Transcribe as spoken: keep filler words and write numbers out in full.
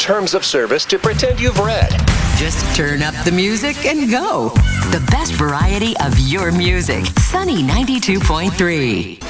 terms of service to pretend you've read. Just turn up the music and go. The best variety of your music. Sunny ninety-two point three.